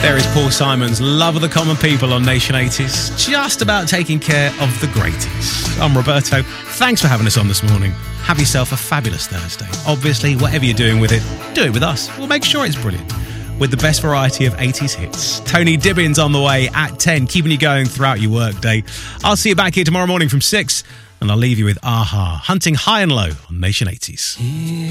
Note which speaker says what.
Speaker 1: There is Paul Simon's Love of the Common People on Nation 80s, just about taking care of the greaties. I'm Roberto. Thanks for having us on this morning. Have yourself a fabulous Thursday. Obviously, whatever you're doing with it, do it with us. We'll make sure it's brilliant. With the best variety of 80s hits. Tony Dibbins on the way at 10, keeping you going throughout your workday. I'll see you back here tomorrow morning from 6, and I'll leave you with Aha, Hunting High and Low on Nation 80s.